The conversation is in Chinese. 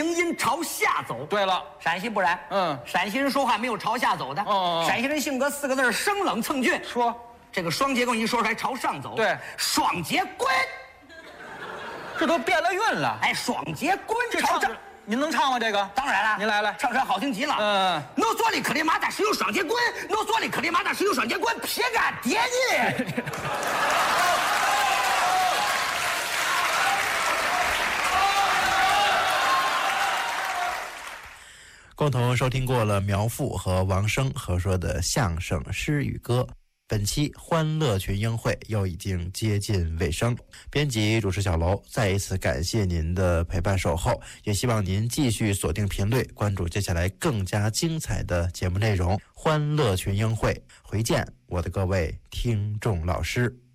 声音朝下走。 对了， 陕西不然，陕西人说话没有朝下走的。陕西人性格4个字生冷蹭倔。 说这个双节棍一说出来朝上走。 对， 双节棍， 这都变了韵了。 哎，双节棍朝上。 您能唱吗？这个当然了， 您来， 唱出来好听极了。我做的克里马达是有双节棍，我做的克里马达是有双节棍，撇干爹你。 共同收听过了苗阜和王声合说的相声诗与歌，本期欢乐群英会又已经接近尾声。编辑主持小楼再一次感谢您的陪伴守候，也希望您继续锁定频率，关注接下来更加精彩的节目内容。欢乐群英会，回见我的各位听众老师。